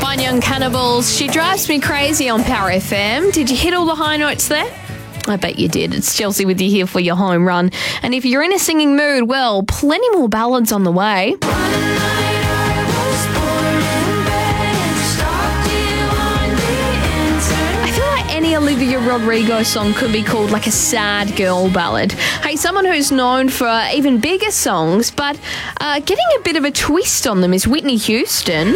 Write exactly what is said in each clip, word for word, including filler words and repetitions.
Fine Young Cannibals. She drives me crazy on Power F M. Did you hit all the high notes there? I bet you did. It's Chelsea with you here for your home run. And if you're in a singing mood, well, plenty more ballads on the way. I feel like any Olivia Rodrigo song could be called like a sad girl ballad. Hey, someone who's known for even bigger songs, but uh, getting a bit of a twist on them is Whitney Houston.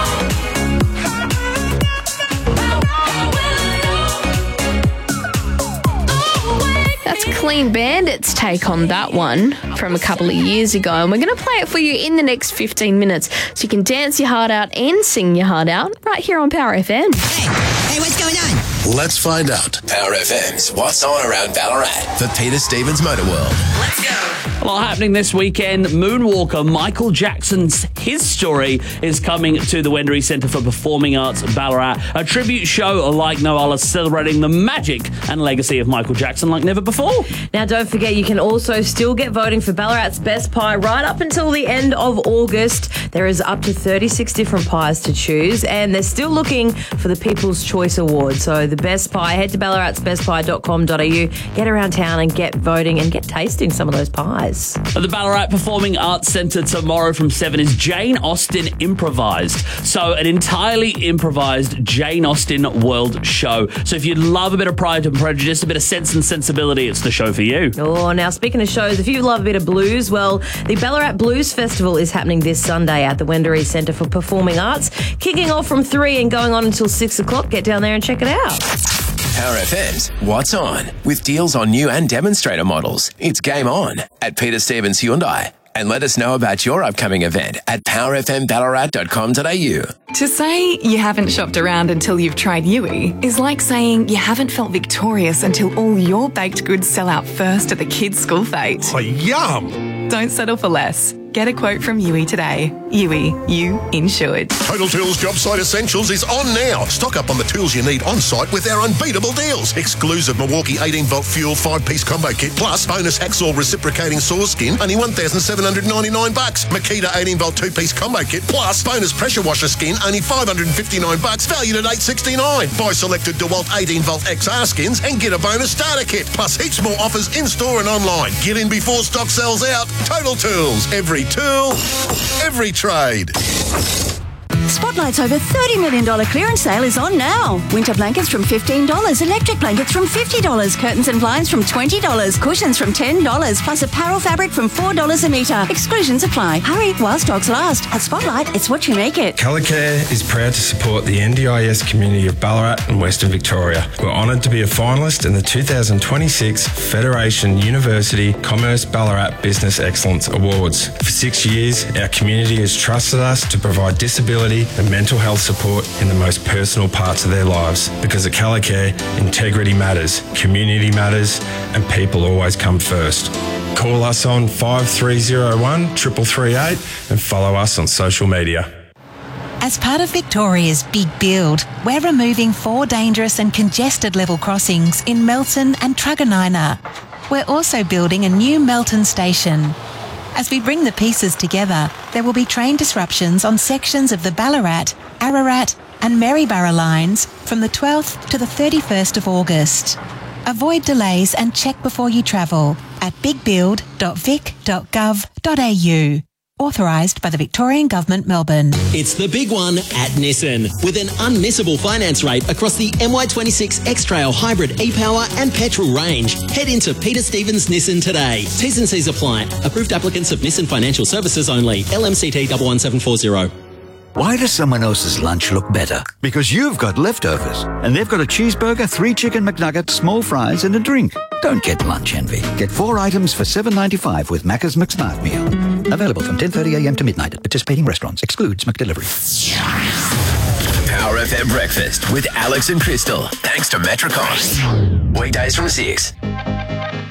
Clean Bandit's take on that one from a couple of years ago, and we're going to play it for you in the next fifteen minutes so you can dance your heart out and sing your heart out right here on Power F M. Hey, hey, what's going on? Let's find out. Power F M's What's On Around Ballarat for Peter Stevens Motor World. Let's go. A lot happening this weekend. Moonwalker Michael Jackson's His Story is coming to the Wendouree Centre for Performing Arts Ballarat. A tribute show like no other, celebrating the magic and legacy of Michael Jackson like never before. Now, don't forget, you can also still get voting for Ballarat's Best Pie right up until the end of August. There is up to thirty-six different pies to choose, and they're still looking for the People's Choice Award. So the Best Pie, head to ballarats best pie dot com dot a u, get around town and get voting and get tasting some of those pies. At the Ballarat Performing Arts Centre tomorrow from seven is Jane Austen Improvised. So an entirely improvised Jane Austen world show. So if you love a bit of Pride and Prejudice, a bit of Sense and Sensibility, it's the show for you. Oh, now speaking of shows, if you love a bit of blues, well, the Ballarat Blues Festival is happening this Sunday at the Wendouree Centre for Performing Arts, kicking off from three and going on until six o'clock. Get down there and check it out. Power F M's What's On? With deals on new and demonstrator models. It's game on at Peter Stevens Hyundai. And let us know about your upcoming event at power f m ballarat dot com dot a u. To say you haven't shopped around until you've tried Yui is like saying you haven't felt victorious until all your baked goods sell out first at the kids' school fete. Oh, yum! Don't settle for less. Get a quote from Yui today. Yui, you insured. Total Tools Job Site Essentials is on now. Stock up on the tools you need on site with our unbeatable deals. Exclusive Milwaukee eighteen volt fuel five-piece combo kit plus bonus hacksaw reciprocating saw skin, only one thousand seven hundred ninety-nine bucks. Makita eighteen volt two-piece combo kit plus bonus pressure washer skin, only five hundred fifty-nine bucks, valued at eight hundred sixty-nine. Buy selected DeWalt eighteen volt X R skins and get a bonus starter kit, plus heaps more offers in-store and online. Get in before stock sells out. Total Tools. Every tool, every trade. Spotlight's over thirty million dollars clearance sale is on now. Winter blankets from fifteen dollars, electric blankets from fifty dollars, curtains and blinds from twenty dollars, cushions from ten dollars, plus apparel fabric from four dollars a metre. Exclusions apply. Hurry while stocks last. At Spotlight, it's what you make it. Colourcare is proud to support the N D I S community of Ballarat and Western Victoria. We're honoured to be a finalist in the two thousand twenty-six Federation University Commerce Ballarat Business Excellence Awards. For six years, our community has trusted us to provide disability and mental health support in the most personal parts of their lives. Because at Colourcare, integrity matters, community matters, and people always come first. Call us on five three zero one, three three eight and follow us on social media. As part of Victoria's Big Build, we're removing four dangerous and congested level crossings in Melton and Truganina. We're also building a new Melton station. As we bring the pieces together, there will be train disruptions on sections of the Ballarat, Ararat and Maryborough lines from the twelfth to the thirty-first of August. Avoid delays and check before you travel at big build dot vic dot gov dot a u. Authorised by the Victorian Government, Melbourne. It's the big one at Nissan, with an unmissable finance rate across the M Y twenty-six X-Trail Hybrid e-Power and petrol range. Head into Peter Stevens Nissan today. T's and C's apply. Approved applicants of Nissan Financial Services only. L M C T one one seven four zero. Why does someone else's lunch look better? Because you've got leftovers. And they've got a cheeseburger, three chicken McNuggets, small fries and a drink. Don't get lunch envy. Get four items for seven ninety-five with Macca's McSmart Meal. Available from ten thirty a m to midnight at participating restaurants. Excludes McDelivery. Power F M Breakfast with Alex and Crystal. Thanks to Metricon. Weekdays from six.